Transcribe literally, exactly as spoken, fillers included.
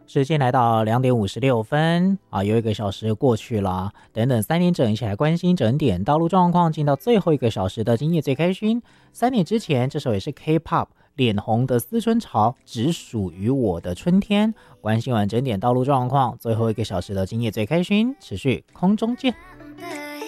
时间来到两点五十六分啊，有一个小时过去了，等等三点整，一起来关心整点道路状况，进到最后一个小时的今夜最开心。三点之前，这首也是 K-pop 脸红的思春潮，只属于我的春天。关心完整点道路状况，最后一个小时的今夜最开心，持续空中见。